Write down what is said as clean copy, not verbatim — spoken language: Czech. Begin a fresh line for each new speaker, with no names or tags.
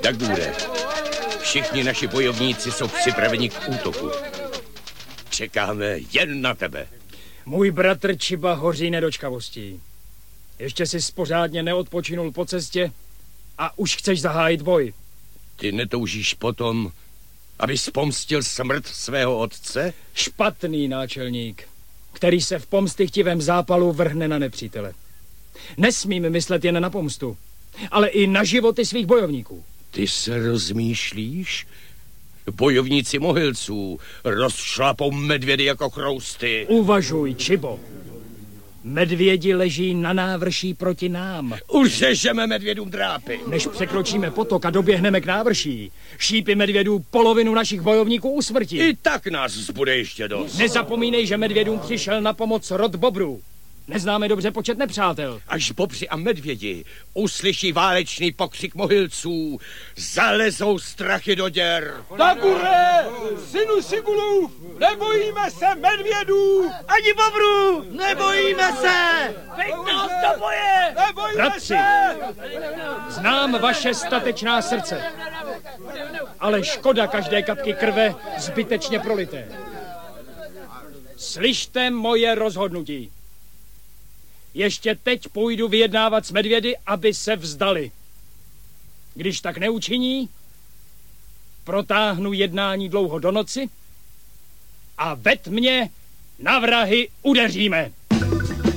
Dagure, všichni naši bojovníci jsou připraveni k útoku. Čekáme jen na tebe.
Můj bratr Chiba hoří nedočkavostí. Ještě jsi pořádně neodpočinul po cestě a už chceš zahájit boj.
Ty netoužíš potom, abys pomstil smrt svého otce?
Špatný náčelník, který se v pomstychtivém zápalu vrhne na nepřítele. Nesmím myslet jen na pomstu, ale i na životy svých bojovníků.
Ty se rozmýšlíš? Bojovníci Mohylců rozšlapou medvědy jako chrousty.
Uvažuj, Chibo. Medvědi leží na návrší proti nám.
Uřežeme medvědům drápy.
Než překročíme potok a doběhneme k návrší, šípy medvědů polovinu našich bojovníků usmrtí.
I tak nás zbude ještě dost.
Nezapomínej, že medvědům přišel na pomoc rod bobrů. Neznáme dobře počet nepřátel.
Až bobři a medvědi uslyší válečný pokřik Mohylců, zalezou strachy do děr.
Dagure, synu Sigulův, nebojíme se medvědů!
Ani bobrů, nebojíme se!
Veď nás do boje! Nebojíme
Bratři,
se!
znám vaše statečná srdce, ale škoda každé kapky krve zbytečně prolité. Slyšte moje rozhodnutí. Ještě teď půjdu vyjednávat s medvědy, aby se vzdali. Když tak neučiní, protáhnu jednání dlouho do noci a ved mě na vrahy udeříme.